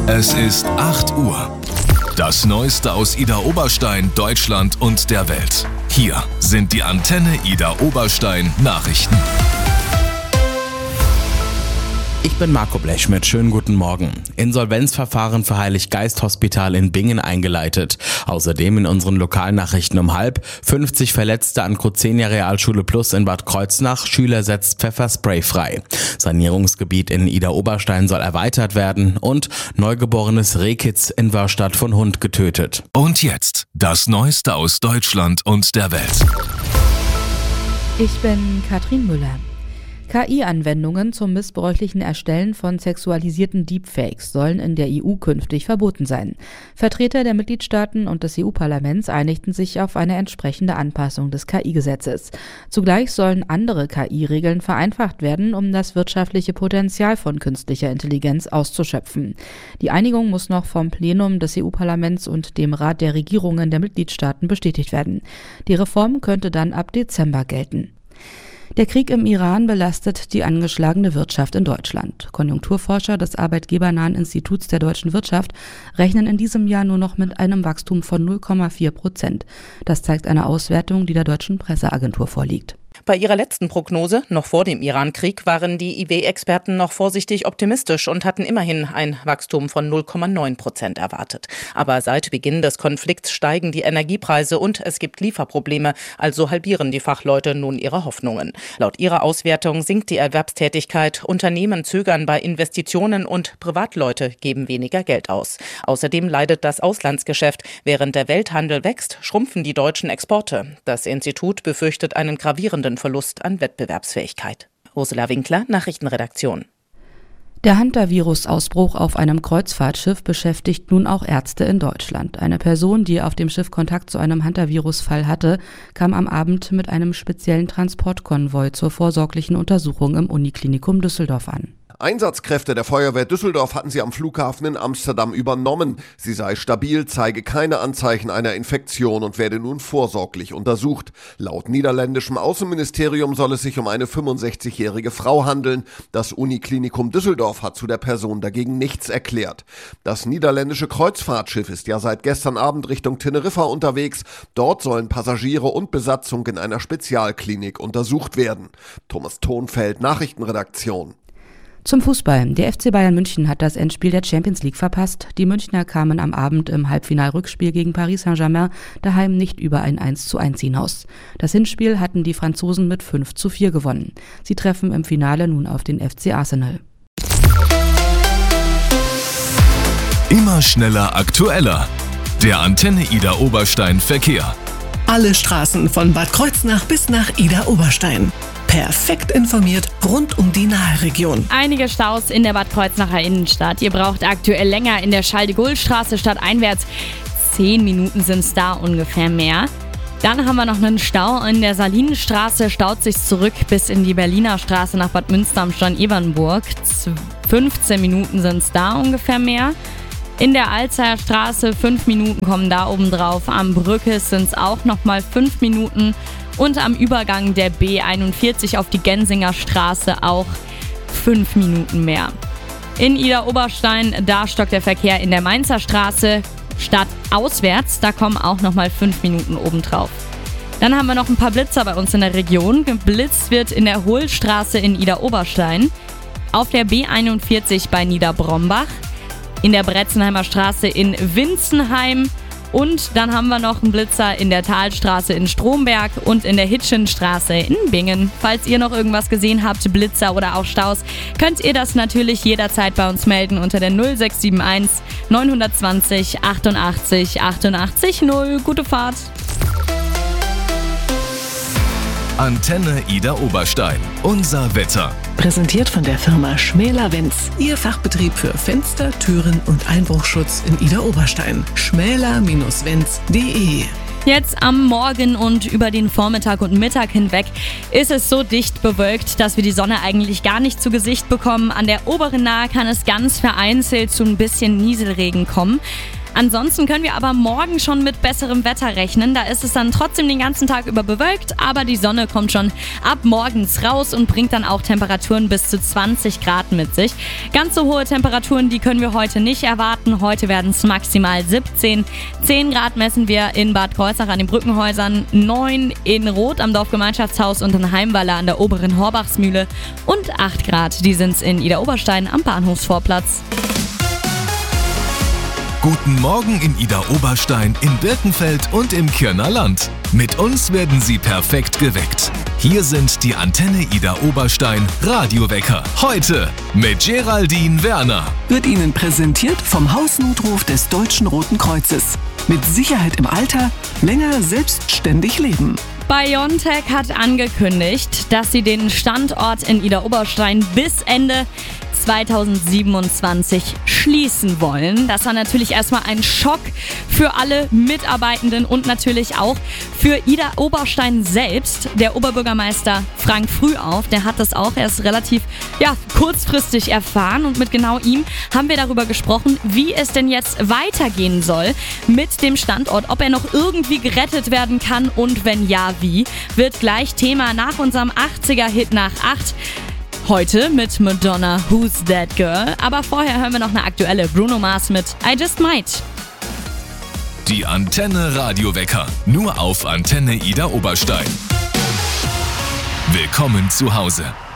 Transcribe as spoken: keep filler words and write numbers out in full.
Es ist acht Uhr. Das Neueste aus Idar Oberstein, Deutschland und der Welt. Hier sind die Antenne Idar Oberstein Nachrichten. Ich bin Marco Blechschmidt, schönen guten Morgen. Insolvenzverfahren für Heiliggeist-Hospital in Bingen eingeleitet. Außerdem in unseren Lokalnachrichten um halb, fünfzig Verletzte an Crozenia Realschule Plus in Bad Kreuznach, Schüler setzt Pfefferspray frei. Sanierungsgebiet in Idar Oberstein soll erweitert werden und neugeborenes Rehkitz in Wörstadt von Hund getötet. Und jetzt das Neueste aus Deutschland und der Welt. Ich bin Katrin Müller. K I-Anwendungen zum missbräuchlichen Erstellen von sexualisierten Deepfakes sollen in der E U künftig verboten sein. Vertreter der Mitgliedstaaten und des E U-Parlaments einigten sich auf eine entsprechende Anpassung des K I-Gesetzes. Zugleich sollen andere K I-Regeln vereinfacht werden, um das wirtschaftliche Potenzial von künstlicher Intelligenz auszuschöpfen. Die Einigung muss noch vom Plenum des E U-Parlaments und dem Rat der Regierungen der Mitgliedstaaten bestätigt werden. Die Reform könnte dann ab Dezember gelten. Der Krieg im Iran belastet die angeschlagene Wirtschaft in Deutschland. Konjunkturforscher des Arbeitgebernahen Instituts der deutschen Wirtschaft rechnen in diesem Jahr nur noch mit einem Wachstum von null Komma vier Prozent. Das zeigt eine Auswertung, die der deutschen Presseagentur vorliegt. Bei ihrer letzten Prognose, noch vor dem Iran-Krieg, waren die I W-Experten noch vorsichtig optimistisch und hatten immerhin ein Wachstum von null Komma neun Prozent erwartet. Aber seit Beginn des Konflikts steigen die Energiepreise und es gibt Lieferprobleme, also halbieren die Fachleute nun ihre Hoffnungen. Laut ihrer Auswertung sinkt die Erwerbstätigkeit, Unternehmen zögern bei Investitionen und Privatleute geben weniger Geld aus. Außerdem leidet das Auslandsgeschäft. Während der Welthandel wächst, schrumpfen die deutschen Exporte. Das Institut befürchtet einen gravierenden Verlust an Wettbewerbsfähigkeit. Ursula Winkler, Nachrichtenredaktion. Der Hantavirus-Ausbruch auf einem Kreuzfahrtschiff beschäftigt nun auch Ärzte in Deutschland. Eine Person, die auf dem Schiff Kontakt zu einem Hantavirus-Fall hatte, kam am Abend mit einem speziellen Transportkonvoi zur vorsorglichen Untersuchung im Uniklinikum Düsseldorf an. Einsatzkräfte der Feuerwehr Düsseldorf hatten sie am Flughafen in Amsterdam übernommen. Sie sei stabil, zeige keine Anzeichen einer Infektion und werde nun vorsorglich untersucht. Laut niederländischem Außenministerium soll es sich um eine fünfundsechzigjährige Frau handeln. Das Uniklinikum Düsseldorf hat zu der Person dagegen nichts erklärt. Das niederländische Kreuzfahrtschiff ist ja seit gestern Abend Richtung Teneriffa unterwegs. Dort sollen Passagiere und Besatzung in einer Spezialklinik untersucht werden. Thomas Thonfeld, Nachrichtenredaktion. Zum Fußball. Der F C Bayern München hat das Endspiel der Champions League verpasst. Die Münchner kamen am Abend im Halbfinalrückspiel gegen Paris Saint-Germain daheim nicht über ein eins zu eins hinaus. Das Hinspiel hatten die Franzosen mit fünf zu vier gewonnen. Sie treffen im Finale nun auf den F C Arsenal. Immer schneller, aktueller. Der Antenne Idar Oberstein Verkehr. Alle Straßen von Bad Kreuznach bis nach Idar Oberstein. Perfekt informiert rund um die Nahregion. Einige Staus in der Bad Kreuznacher Innenstadt. Ihr braucht aktuell länger in der Charles-de-Gaulle-Straße stadteinwärts. Zehn Minuten sind es da ungefähr mehr. Dann haben wir noch einen Stau in der Salinenstraße. Staut sich zurück bis in die Berliner Straße nach Bad Münster am Storn-Ebernburg. fünfzehn Minuten sind es da ungefähr mehr. In der Alzheimer Straße fünf Minuten kommen da oben drauf. Am Brückes sind es auch nochmal fünf Minuten. Und am Übergang der B einundvierzig auf die Gensinger Straße auch fünf Minuten mehr. In Idar Oberstein, da stockt der Verkehr in der Mainzer Straße stadtauswärts. Da kommen auch nochmal fünf Minuten obendrauf. Dann haben wir noch ein paar Blitzer bei uns in der Region. Geblitzt wird in der Hohlstraße in Idar Oberstein, auf der B einundvierzig bei Niederbrombach, in der Bretzenheimer Straße in Winzenheim. Und dann haben wir noch einen Blitzer in der Talstraße in Stromberg und in der Hitchenstraße in Bingen. Falls ihr noch irgendwas gesehen habt, Blitzer oder auch Staus, könnt ihr das natürlich jederzeit bei uns melden unter der null sechs sieben eins neun zwei null achtundachtzig achtundachtzig null. Gute Fahrt! Antenne Idar Oberstein. Unser Wetter. Präsentiert von der Firma Schmäler-Wenz. Ihr Fachbetrieb für Fenster, Türen und Einbruchschutz in Idar Oberstein. schmäler Bindestrich wenz punkt de. Jetzt am Morgen und über den Vormittag und Mittag hinweg ist es so dicht bewölkt, dass wir die Sonne eigentlich gar nicht zu Gesicht bekommen. An der oberen Nahe kann es ganz vereinzelt zu ein bisschen Nieselregen kommen. Ansonsten können wir aber morgen schon mit besserem Wetter rechnen. Da ist es dann trotzdem den ganzen Tag über bewölkt, aber die Sonne kommt schon ab morgens raus und bringt dann auch Temperaturen bis zu zwanzig Grad mit sich. Ganz so hohe Temperaturen, die können wir heute nicht erwarten. Heute werden es maximal siebzehn. zehn Grad messen wir in Bad Kreuznach an den Brückenhäusern, neun in Roth am Dorfgemeinschaftshaus und in Heimweiler an der oberen Horbachsmühle und acht Grad, die sind es in Idar-Oberstein am Bahnhofsvorplatz. Guten Morgen in Idar-Oberstein, in Birkenfeld und im Kirner Land. Mit uns werden Sie perfekt geweckt. Hier sind die Antenne Idar-Oberstein Radiowecker. Heute mit Geraldine Werner. Wird Ihnen präsentiert vom Hausnotruf des Deutschen Roten Kreuzes. Mit Sicherheit im Alter, länger selbstständig leben. BioNTech hat angekündigt, dass sie den Standort in Idar-Oberstein bis Ende zweitausendsiebenundzwanzig schließen wollen. Das war natürlich erstmal ein Schock für alle Mitarbeitenden und natürlich auch für Idar-Oberstein selbst. Der Oberbürgermeister Frank Frühauf, der hat das auch erst relativ ja, kurzfristig erfahren und mit genau ihm haben wir darüber gesprochen, wie es denn jetzt weitergehen soll mit dem Standort, ob er noch irgendwie gerettet werden kann und wenn ja, wie, wird gleich Thema nach unserem achtziger-Hit nach acht. Heute mit Madonna, Who's That Girl? Aber vorher hören wir noch eine aktuelle Bruno Mars mit I Just Might. Die Antenne Radiowecker, nur auf Antenne Idar-Oberstein. Willkommen zu Hause.